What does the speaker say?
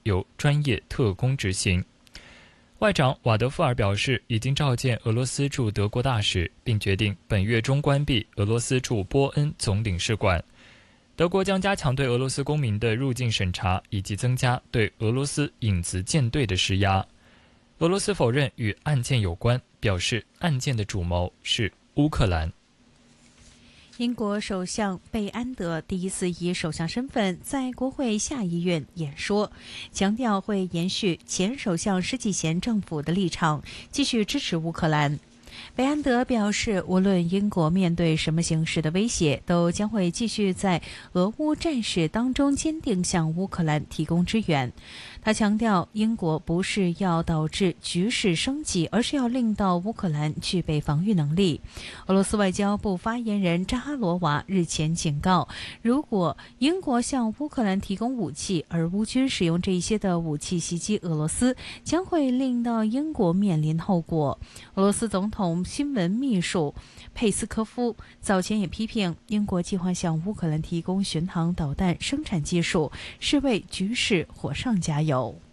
由专业特工执行。外长瓦德夫尔表示，已经召见俄罗斯驻德国大使，并决定本月中关闭俄罗斯驻波恩总领事馆。德国将加强对俄罗斯公民的入境审查，以及增加对俄罗斯影子舰队的施压。俄罗斯否认与案件有关，表示案件的主谋是乌克兰。 英国首相贝安德第一次以首相身份在国会下议院演说，强调会延续前首相施纪贤政府的立场，继续支持乌克兰。贝安德表示，无论英国面对什么形式的威胁，都将会继续在俄乌战事当中坚定向乌克兰提供支援。他强调，英国不是要导致局势升级，而是要令到乌克兰具备防御能力。俄罗斯外交部发言人扎哈罗娃日前警告，如果英国向乌克兰提供武器，而乌军使用这些的武器袭击俄罗斯，将会令到英国面临后果。俄罗斯总统新闻秘书佩斯科夫早前也批评英国计划向乌克兰提供巡航导弹生产技术，是为局势火上加油。